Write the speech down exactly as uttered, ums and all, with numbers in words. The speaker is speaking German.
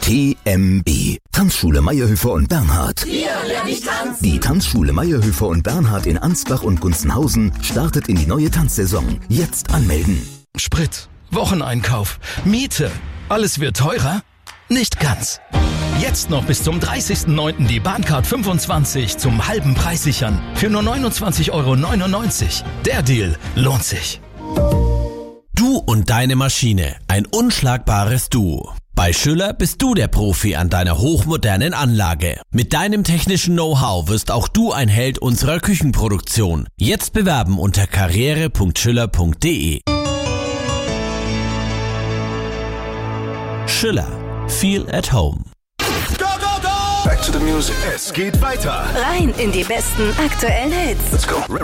T M B. Tanzschule Mayerhöfer und Bernhard. Hier lerne ich tanzen. Die Tanzschule Mayerhöfer und Bernhard in Ansbach und Gunzenhausen startet in die neue Tanzsaison. Jetzt anmelden. Sprit, Wocheneinkauf, Miete. Alles wird teurer? Nicht ganz. Jetzt noch bis zum dreißigsten neunten die Bahncard fünfundzwanzig zum halben Preis sichern. Für nur neunundzwanzig Euro neunundneunzig. Der Deal lohnt sich. Du und deine Maschine. Ein unschlagbares Duo. Bei Schüller bist du der Profi an deiner hochmodernen Anlage. Mit deinem technischen Know-how wirst auch du ein Held unserer Küchenproduktion. Jetzt bewerben unter karriere punkt schüller punkt de. Schüller. Feel at home. Go, go, go! Back to the music. Es geht weiter. Rein in die besten aktuellen Hits. Let's go.